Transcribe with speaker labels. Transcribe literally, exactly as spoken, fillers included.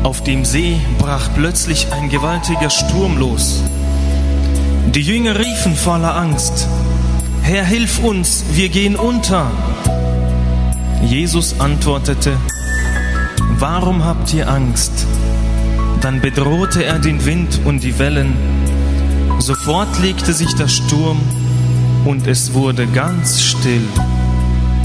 Speaker 1: Auf dem See brach plötzlich ein gewaltiger Sturm los. Die Jünger riefen voller Angst: Herr, hilf uns, wir gehen unter. Jesus antwortete: Warum habt ihr Angst? Dann bedrohte er den Wind und die Wellen. Sofort legte sich der Sturm und es wurde ganz still.